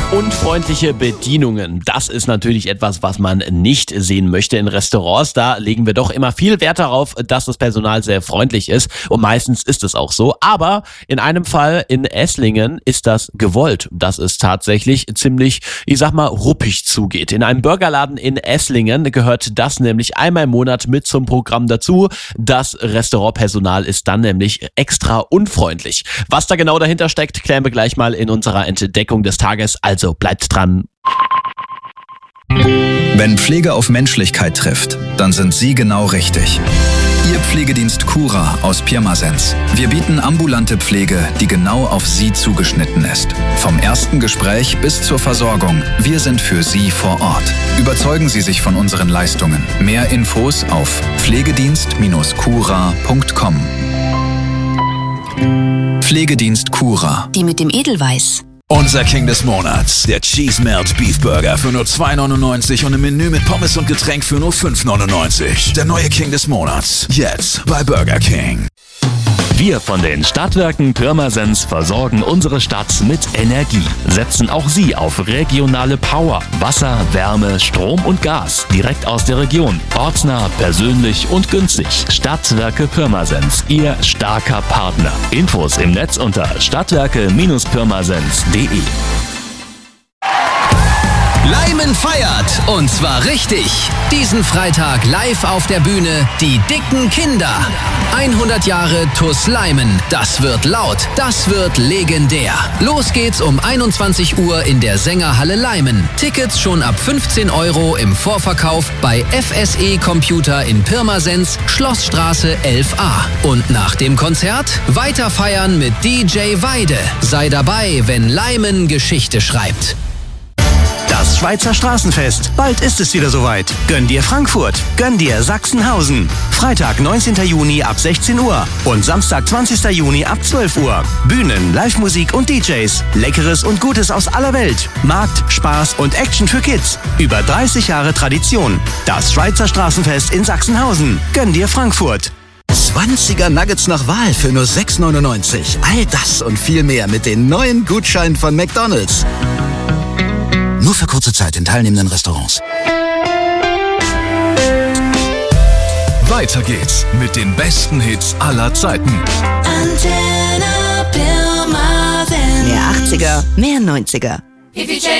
Unfreundliche Bedienungen, das ist natürlich etwas, was man nicht sehen möchte in Restaurants. Da legen wir doch immer viel Wert darauf, dass das Personal sehr freundlich ist und meistens ist es auch so. Aber in einem Fall in Esslingen ist das gewollt, dass es tatsächlich ziemlich, ruppig zugeht. In einem Burgerladen in Esslingen gehört das nämlich einmal im Monat mit zum Programm dazu. Das Restaurantpersonal ist dann nämlich extra unfreundlich. Was da genau dahinter steckt, klären wir gleich mal in unserer Entdeckung des Tages. Also bleibt dran. Wenn Pflege auf Menschlichkeit trifft, dann sind Sie genau richtig. Ihr Pflegedienst Cura aus Pirmasens. Wir bieten ambulante Pflege, die genau auf Sie zugeschnitten ist. Vom ersten Gespräch bis zur Versorgung. Wir sind für Sie vor Ort. Überzeugen Sie sich von unseren Leistungen. Mehr Infos auf pflegedienst-cura.com. Pflegedienst Cura. Die mit dem Edelweiß. Unser King des Monats, der Cheese Melt Beef Burger für nur 2,99 und ein Menü mit Pommes und Getränk für nur 5,99. Der neue King des Monats, jetzt bei Burger King. Wir von den Stadtwerken Pirmasens versorgen unsere Stadt mit Energie. Setzen auch Sie auf regionale Power, Wasser, Wärme, Strom und Gas direkt aus der Region. Ortsnah, persönlich und günstig. Stadtwerke Pirmasens, Ihr starker Partner. Infos im Netz unter stadtwerke-pirmasens.de. Leimen feiert, und zwar richtig. Diesen Freitag live auf der Bühne die dicken Kinder. 100 Jahre TuS Leimen. Das wird laut, das wird legendär. Los geht's um 21 Uhr in der Sängerhalle Leimen. Tickets schon ab 15 € im Vorverkauf bei FSE Computer in Pirmasens, Schlossstraße 11a. Und nach dem Konzert weiter feiern mit DJ Weide. Sei dabei, wenn Leimen Geschichte schreibt. Das Schweizer Straßenfest. Bald ist es wieder soweit. Gönn dir Frankfurt. Gönn dir Sachsenhausen. Freitag, 19. Juni ab 16 Uhr und Samstag, 20. Juni ab 12 Uhr. Bühnen, Live-Musik und DJs. Leckeres und Gutes aus aller Welt. Markt, Spaß und Action für Kids. Über 30 Jahre Tradition. Das Schweizer Straßenfest in Sachsenhausen. Gönn dir Frankfurt. 20er Nuggets nach Wahl für nur 6,99. All das und viel mehr mit den neuen Gutscheinen von McDonald's. Nur für kurze Zeit in teilnehmenden Restaurants. Weiter geht's mit den besten Hits aller Zeiten. Mehr 80er, mehr 90er.